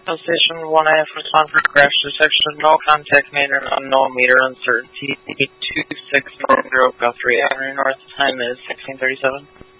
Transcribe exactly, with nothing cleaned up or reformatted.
Station one I F respond for crash detection. No contact made or unknown meter uncertainty. two six four zero Guthrie Avenue North. Time is sixteen thirty-seven.